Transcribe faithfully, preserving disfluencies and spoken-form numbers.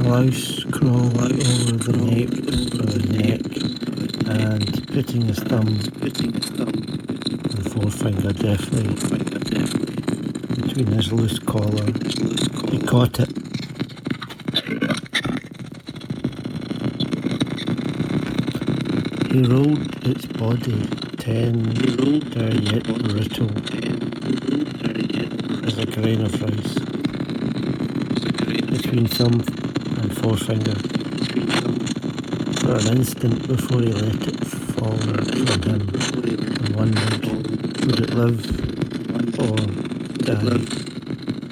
mouse crawl over the neck, or the neck, and putting his thumb and forefinger deftly between his loose collar. He caught it. He rolled its body, tender yet brittle as a grain of rice, between thumb and forefinger, for an instant before he let it fall from him and wondered, would it live or die?